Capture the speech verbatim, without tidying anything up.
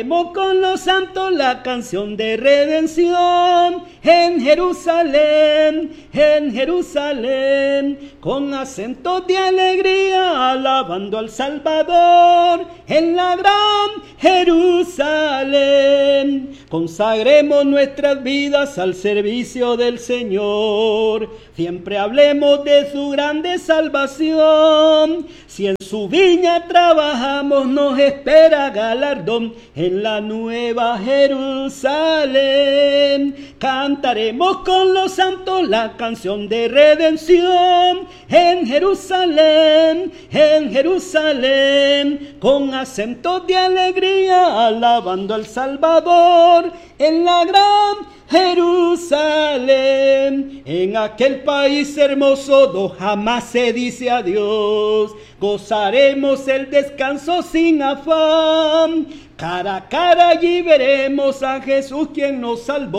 Con los santos la canción de redención en Jerusalén, en Jerusalén, con acentos de alegría alabando al Salvador en la gran Jerusalén. Consagremos nuestras vidas al servicio del Señor, siempre hablemos de su grande salvación. Si en su viña trabajamos nos espera galardón en la nueva Jerusalén. Cantaremos con los santos la canción de redención en Jerusalén, en Jerusalén, con acentos de alegría alabando al Salvador en la gran Jerusalén. En aquel país hermoso donde jamás se dice adiós, gozaremos el descanso sin afán. Cara a cara allí veremos a Jesús quien nos salvó.